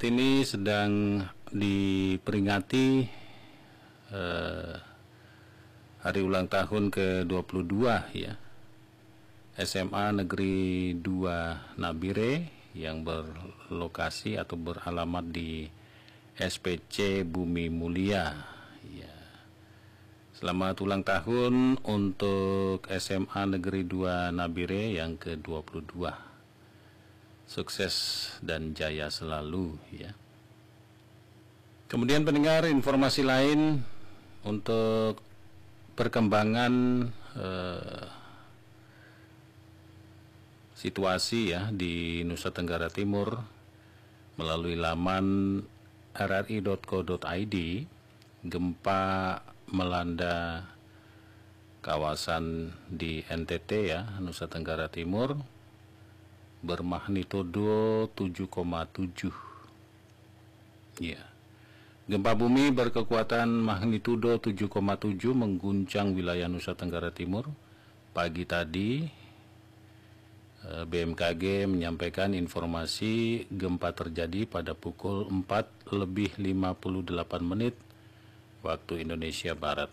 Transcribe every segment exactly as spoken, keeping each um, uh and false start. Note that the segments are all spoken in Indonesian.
ini sedang diperingati eh, hari ulang tahun ke dua puluh dua ya S M A Negeri dua Nabire yang berlokasi atau beralamat di S P C Bumi Mulia ya. Selamat ulang tahun untuk S M A Negeri dua Nabire yang ke dua puluh dua. Sukses dan jaya selalu ya. Kemudian pendengar, informasi lain untuk perkembangan eh, situasi ya di Nusa Tenggara Timur melalui laman r r i dot co dot i d. Gempa melanda kawasan di N T T ya, Nusa Tenggara Timur, bermagnitudo tujuh koma tujuh. Ya. Gempa bumi berkekuatan magnitudo tujuh koma tujuh mengguncang wilayah Nusa Tenggara Timur. Pagi tadi B M K G menyampaikan informasi gempa terjadi pada pukul empat lebih lima puluh delapan menit waktu Indonesia Barat.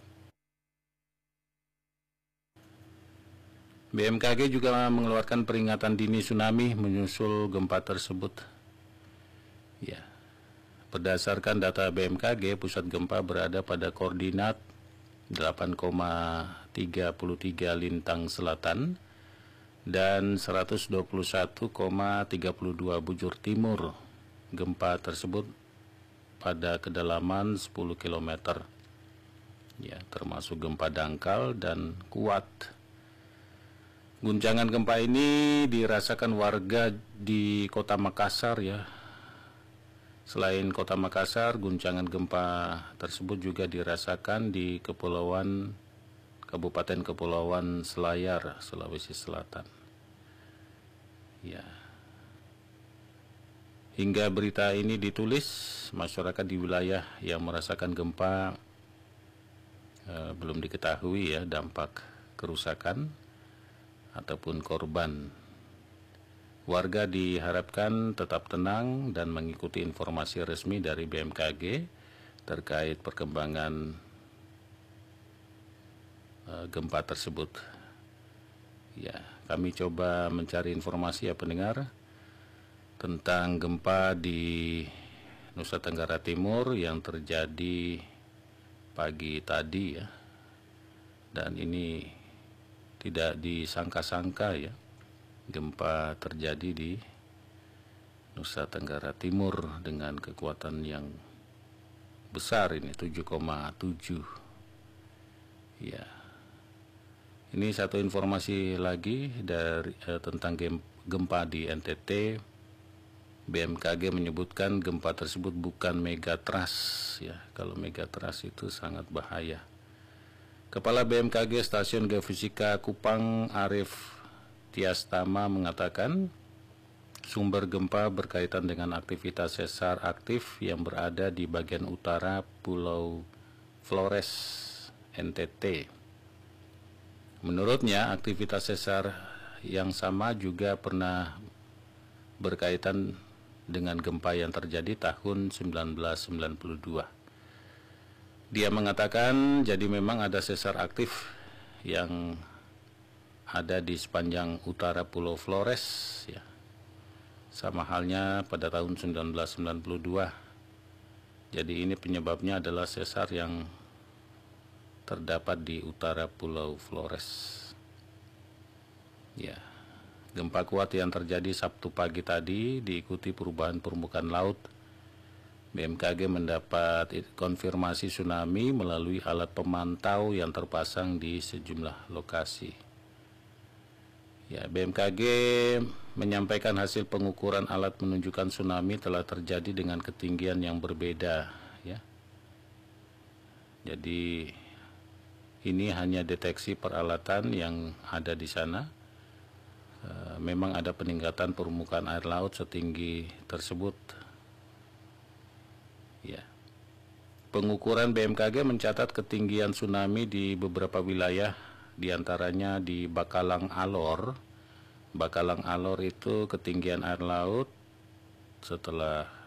B M K G juga mengeluarkan peringatan dini tsunami menyusul gempa tersebut. Ya. Berdasarkan data B M K G, pusat gempa berada pada koordinat delapan koma tiga tiga lintang selatan dan seratus dua puluh satu koma tiga dua bujur timur. Gempa tersebut pada kedalaman sepuluh kilometer. Ya, termasuk gempa dangkal dan kuat. Guncangan gempa ini dirasakan warga di Kota Makassar ya. Selain Kota Makassar, guncangan gempa tersebut juga dirasakan di Kepulauan Kabupaten Kepulauan Selayar, Sulawesi Selatan. Ya. Hingga berita ini ditulis, masyarakat di wilayah yang merasakan gempa eh, belum diketahui ya dampak kerusakan ataupun korban. Warga diharapkan tetap tenang dan mengikuti informasi resmi dari B M K G terkait perkembangan uh, gempa tersebut. Ya, kami coba mencari informasi ya pendengar tentang gempa di Nusa Tenggara Timur yang terjadi pagi tadi ya. Dan ini tidak disangka-sangka ya, gempa terjadi di Nusa Tenggara Timur dengan kekuatan yang besar ini tujuh koma tujuh. Ya. Ini satu informasi lagi dari eh, tentang gempa di N T T. B M K G menyebutkan gempa tersebut bukan megatrust ya. Kalau megatrust itu sangat bahaya. Kepala B M K G Stasiun Geofisika Kupang Arif Tiastama mengatakan sumber gempa berkaitan dengan aktivitas sesar aktif yang berada di bagian utara Pulau Flores, N T T. Menurutnya, aktivitas sesar yang sama juga pernah berkaitan dengan gempa yang terjadi tahun seribu sembilan ratus sembilan puluh dua. Dia mengatakan jadi memang ada sesar aktif yang ada di sepanjang utara Pulau Flores ya. Sama halnya pada tahun seribu sembilan ratus sembilan puluh dua. Jadi ini penyebabnya adalah sesar yang terdapat di utara Pulau Flores. Ya. Gempa kuat yang terjadi Sabtu pagi tadi diikuti perubahan permukaan laut. B M K G mendapat konfirmasi tsunami melalui alat pemantau yang terpasang di sejumlah lokasi. Ya, B M K G menyampaikan hasil pengukuran alat menunjukkan tsunami telah terjadi dengan ketinggian yang berbeda ya. Jadi ini hanya deteksi peralatan yang ada di sana. E, memang ada peningkatan permukaan air laut setinggi tersebut. Ya. Pengukuran B M K G mencatat ketinggian tsunami di beberapa wilayah, diantaranya di Bakalang Alor. Bakalang Alor itu ketinggian air laut setelah